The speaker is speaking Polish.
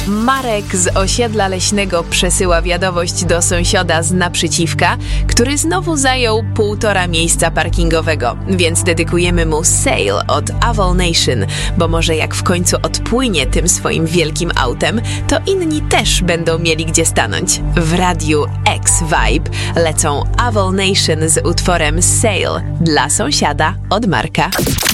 Marek z osiedla leśnego przesyła wiadomość do sąsiada z naprzeciwka, który znowu zajął 1,5 miejsca parkingowego, więc dedykujemy mu Sail od Aval Nation, bo może jak w końcu odpłynie tym swoim wielkim autem, to inni też będą mieli gdzie stanąć. W radiu X-Vibe lecą Aval Nation z utworem Sail dla sąsiada od Marka.